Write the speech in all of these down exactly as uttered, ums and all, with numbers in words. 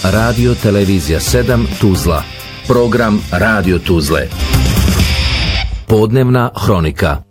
Radio Televizija sedam Tuzla. Program Radio Tuzle. Podnevna hronika.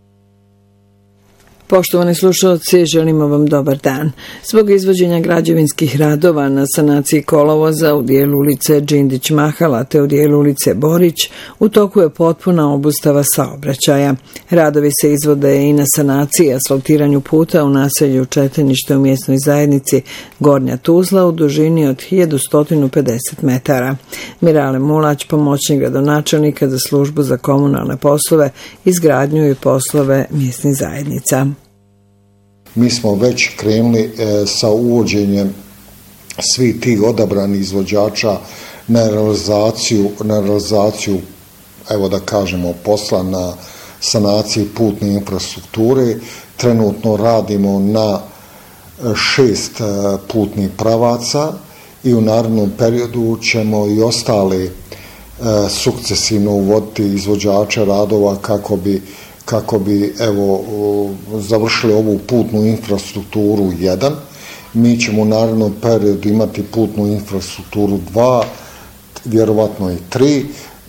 Poštovani slušalci, želimo vam dobar dan. Zbog izvođenja građevinskih radova na sanaciji kolovoza u dijelu ulice Đindić-Mahala te u dijelu ulice Borić, u toku je potpuna obustava saobraćaja. Radovi se izvode i na sanaciji i asfaltiranju puta u naselju Četenište u mjesnoj zajednici Gornja Tuzla u dužini od hiljadu sto pedeset metara. Mirale Mulać, pomoćnik gradonačelnika za službu za komunalne poslove, izgradnju i poslove mjesnih zajednica. Mi smo već krenuli e, sa uvođenjem svih tih odabranih izvođača na realizaciju, na realizaciju, evo da kažemo, posla na sanaciji putne infrastrukture. Trenutno radimo na šest e, putnih pravaca i u narednom periodu ćemo i ostale e, sukcesivno uvoditi izvođače radova kako bi kako bi evo završili ovu putnu infrastrukturu jedan. Mi ćemo u narednom periodu imati putnu infrastrukturu dva, vjerovatno i tri.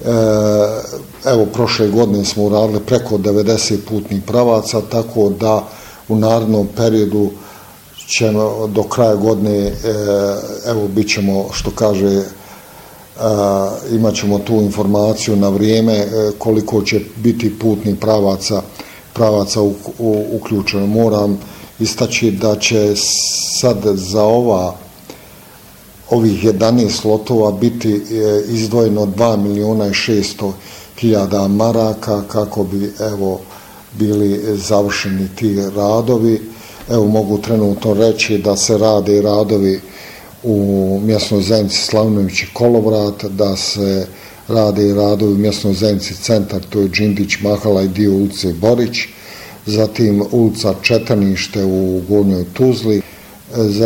Evo, prošle godine smo uradili preko devedeset putnih pravaca, tako da u narednom periodu ćemo do kraja godine, evo, bit ćemo, što kaže, Uh, imat ćemo tu informaciju na vrijeme uh, koliko će biti putnih pravaca, pravaca u, u, uključeno. Moram istaći da će sad za ova ovih jedanaest lotova biti uh, izdvojeno dva milijuna i šesto hiljada maraka kako bi evo bili završeni ti radovi. Evo, mogu trenutno reći da se rade radovi u mjesnoj zajednici Slavnović i Kolovrat, da se rade i radovi u mjesnoj zajednici Centar, to je Đindić-Mahala i dio ulice Borić, zatim ulica Četenište u Gornjoj Tuzli,